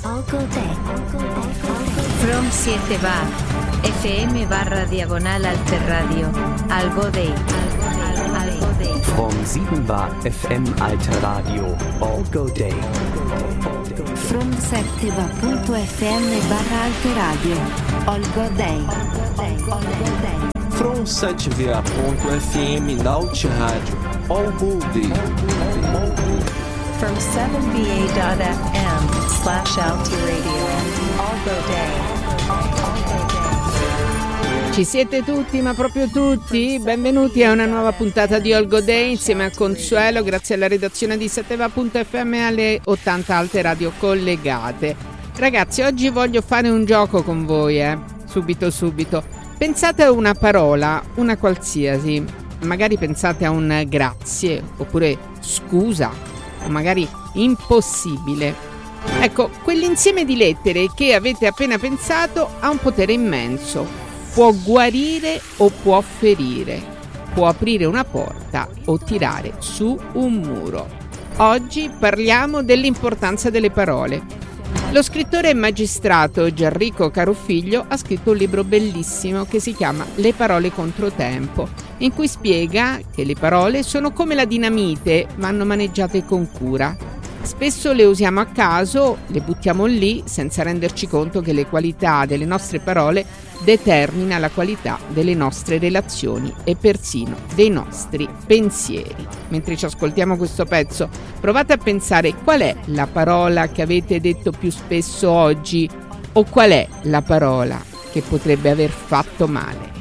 From 7 bar FM/Diagonal Alter Radio Algo Day. From 7 bar FM Alter Radio Algo Day. From 7va.fm/Alter Radio Algo Day. From 7va.fm Alt Radio Algo Day. From 7va.fm/Alti Radio Algo Day. Ci siete tutti, ma proprio tutti? Benvenuti a una nuova puntata di Algo Day insieme a Consuelo, grazie alla redazione di 7va.fm e alle 80 Alte Radio collegate. Ragazzi, oggi voglio fare un gioco con voi, subito. Pensate a una parola, una qualsiasi, magari pensate a un grazie, oppure scusa, o magari impossibile. Ecco, quell'insieme di lettere che avete appena pensato ha un potere immenso. Può guarire o può ferire, può aprire una porta o tirare su un muro. Oggi parliamo dell'importanza delle parole. Lo scrittore e magistrato Gianrico Carofiglio ha scritto un libro bellissimo che si chiama Le parole controtempo, in cui spiega che le parole sono come la dinamite, vanno maneggiate con cura. Spesso le usiamo a caso, le buttiamo lì senza renderci conto che le qualità delle nostre parole determina la qualità delle nostre relazioni e persino dei nostri pensieri. Mentre ci ascoltiamo questo pezzo, provate a pensare qual è la parola che avete detto più spesso oggi o qual è la parola che potrebbe aver fatto male.